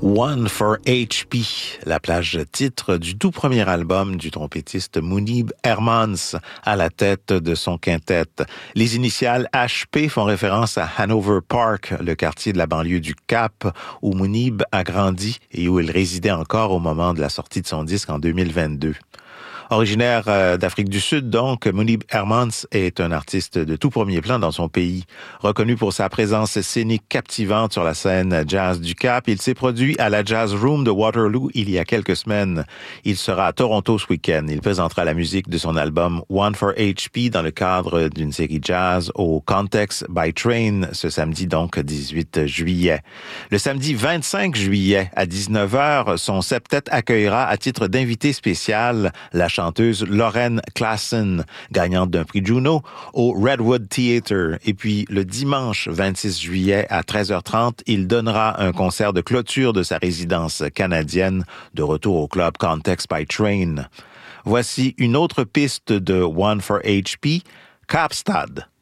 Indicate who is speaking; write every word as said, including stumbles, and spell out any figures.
Speaker 1: One for H P, la plage titre du tout premier album du trompettiste Mounib Hermans à la tête de son quintet. Les initiales H P font référence à Hanover Park, le quartier de la banlieue du Cap où Mounib a grandi et où il résidait encore au moment de la sortie de son disque en deux mille vingt-deux. Originaire d'Afrique du Sud, donc, Mounib Hermans est un artiste de tout premier plan dans son pays. Reconnu pour sa présence scénique captivante sur la scène jazz du Cap, il s'est produit à la Jazz Room de Waterloo il y a quelques semaines. Il sera à Toronto ce week-end. Il présentera la musique de son album One for H P dans le cadre d'une série jazz au Context by Train ce samedi, donc dix-huit juillet. Le samedi vingt-cinq juillet à dix-neuf heures, son septet accueillera à titre d'invité spécial la chanteuse Lauren Klassen, gagnante d'un prix Juno, au Redwood Theatre. Et puis, le dimanche vingt-six juillet à treize heures trente, il donnera un concert de clôture de sa résidence canadienne, de retour au club Context by Train. Voici une autre piste de One for H P, Kaapstad.